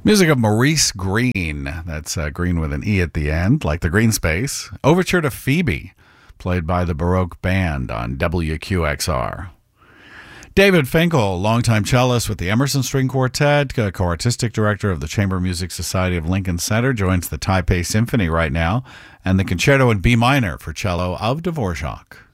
Music of Maurice Green. That's Green with an E at the end, like the green space. Overture to Phoebe, played by the Baroque Band on WQXR. David Finkel, longtime cellist with the Emerson String Quartet, co-artistic director of the Chamber Music Society of Lincoln Center, joins the Taipei Symphony right now, and the Concerto in B minor for cello of Dvorak.